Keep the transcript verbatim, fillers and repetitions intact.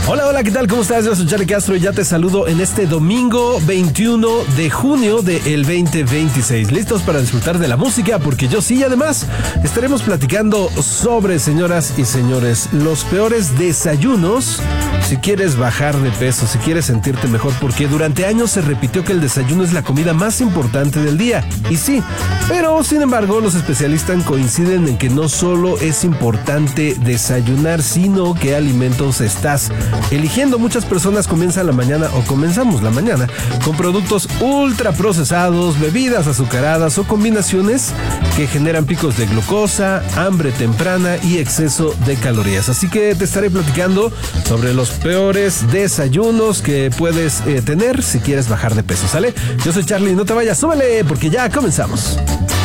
Hola, hola, ¿qué tal? ¿Cómo estás? Yo soy Charlie Castro y ya te saludo en este domingo veintiuno de junio del veinte veintiséis. ¿Listos para disfrutar de la música? Porque yo sí, y además estaremos platicando sobre, señoras y señores, los peores desayunos si quieres bajar de peso, si quieres sentirte mejor, porque durante años se repitió que el desayuno es la comida más importante del día. Y sí, pero sin embargo los especialistas coinciden en que no solo es importante desayunar, sino qué alimentos estás eligiendo. Muchas personas comienzan la mañana o comenzamos la mañana con productos ultra procesados, bebidas azucaradas o combinaciones que generan picos de glucosa, hambre temprana y exceso de calorías. Así que te estaré platicando sobre los peores desayunos que puedes eh, tener si quieres bajar de peso, ¿sale? Yo soy Charlie, no te vayas, súbele porque ya comenzamos.